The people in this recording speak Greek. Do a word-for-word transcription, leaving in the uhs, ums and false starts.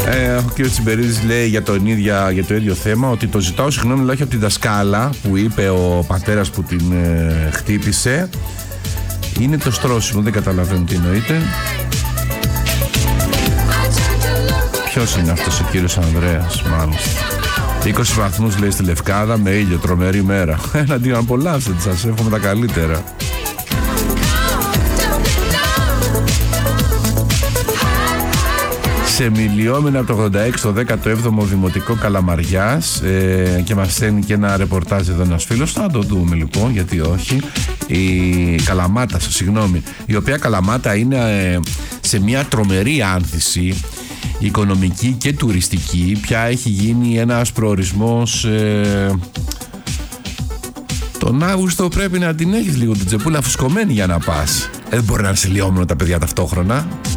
Ε, ο κ. Τσιμπερίδης λέει για το, ίδια, για το ίδιο θέμα ότι το ζητάω συγγνώμη όχι από την δασκάλα που είπε ο πατέρας που την ε, χτύπησε. Είναι το στρώσιμο, δεν καταλαβαίνω τι εννοείται. Ποιος είναι αυτός ο κύριος Ανδρέας, μάλιστα. είκοσι βαθμούς λέει στη Λευκάδα με ήλιο, τρομερή μέρα. Να την απολαύσετε, σας εύχομαι τα καλύτερα. Σε μιλιόμενα από το ογδόντα έξι το δέκατο έβδομο Δημοτικό Καλαμαριάς ε, και μας στέλνει και ένα ρεπορτάζ εδώ ένας φίλος. Θα το δούμε λοιπόν, γιατί όχι. Η Καλαμάτα, συγγνώμη, η οποία Καλαμάτα είναι ε, σε μια τρομερή άνθηση οικονομική και τουριστική. Πια έχει γίνει ένας προορισμός. ε, Τον Αύγουστο πρέπει να την έχεις λίγο την τσεπούλα φουσκωμένη για να πας. Δεν μπορεί να είναι σε λιόμενο τα παιδιά ταυτόχρονα.